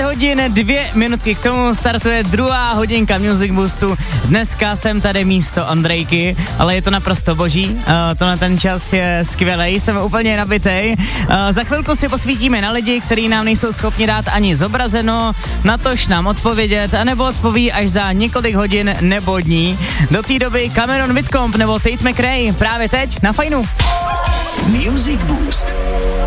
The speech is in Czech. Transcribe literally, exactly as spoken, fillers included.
hodin, dvě minutky k tomu startuje druhá hodinka Music Boostu. Dneska jsem tady místo Andrejky, ale je to naprosto boží. Uh, to na ten čas je skvělej, jsem úplně nabitej. Uh, za chvilku si posvítíme na lidi, kteří nám nejsou schopni dát ani zobrazeno, natož nám odpovědět, anebo odpoví až za několik hodin nebo dní. Do té doby Cameron Whitcomb nebo Tate McRae právě teď na Fajnu. Music Boost.